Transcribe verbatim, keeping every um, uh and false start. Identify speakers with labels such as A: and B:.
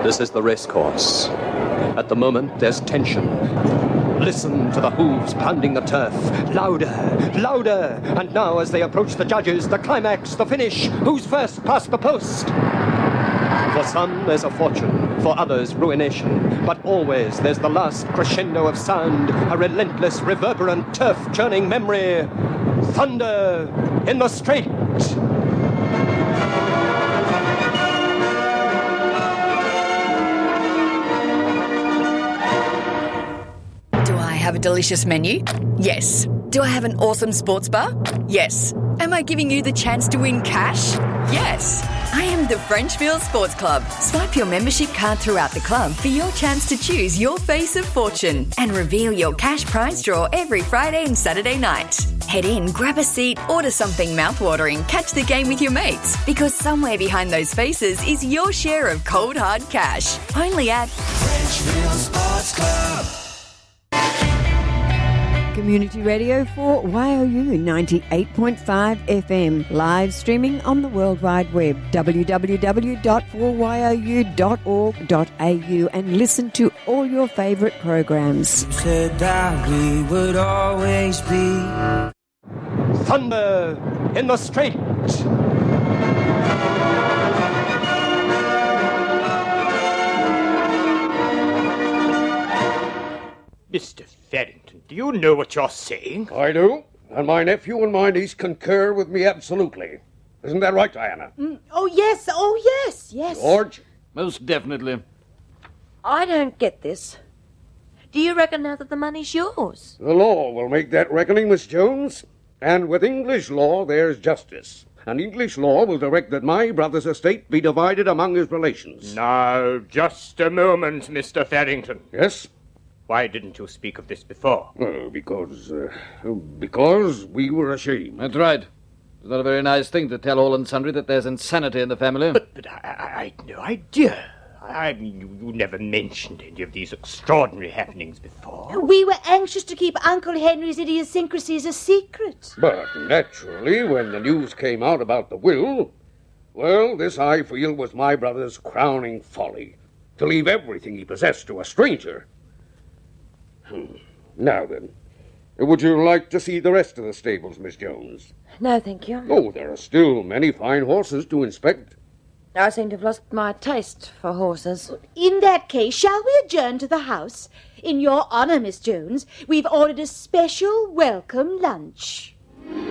A: This is the racecourse. At the moment, there's tension. Listen to the hooves pounding the turf. Louder, louder. And now, as they approach the judges, the climax, the finish. Who's first past the post? For some, there's a fortune. For others, ruination. But always, there's the last crescendo of sound. A relentless, reverberant, turf-churning memory. Thunder in the Straight.
B: Have a delicious menu? Yes. Do I have an awesome sports bar? Yes. Am I giving you the chance to win cash? Yes. I am the Frenchville Sports Club. Swipe your membership card throughout the club for your chance to choose your face of fortune and reveal your cash prize draw every Friday and Saturday night. Head in, grab a seat, order something mouthwatering, catch the game with your mates, because somewhere behind those faces is your share of cold hard cash. Only at
C: Frenchville Sports Club.
D: Community radio for Y O U ninety-eight point five F M, live streaming on the World Wide Web, w w w dot four y o u dot org dot a u, and listen to all your favourite programs.
C: You said that we would always be.
A: Thunder in the Straight.
E: Mister Farrington, do you know what you're saying?
F: I do, and my nephew and my niece concur with me absolutely. Isn't that right, Diana?
G: Mm, oh, yes, oh, yes, yes.
F: George?
H: Most definitely.
G: I don't get this. Do you reckon now that the money's yours?
F: The law will make that reckoning, Miss Jones. And with English law, there's justice. And English law will direct that my brother's estate be divided among his relations.
E: Now, just a moment, Mister Farrington.
F: Yes?
E: Why didn't you speak of this before?
F: Well, because, uh, because we were ashamed.
H: That's right. It's not a very nice thing to tell all and sundry that there's insanity in the family.
E: But, but I, I, I had no idea. I mean, you, you never mentioned any of these extraordinary happenings before.
G: We were anxious to keep Uncle Henry's idiosyncrasies a secret.
F: But naturally, when the news came out about the will, well, this I feel was my brother's crowning folly. To leave everything he possessed to a stranger. Hmm. Now then, would you like to see the rest of the stables, Miss Jones?
G: No, thank you.
F: Oh, there are still many fine horses to inspect.
G: I seem to have lost my taste for horses. In that case, shall we adjourn to the house? In your honour, Miss Jones, we've ordered a special welcome lunch.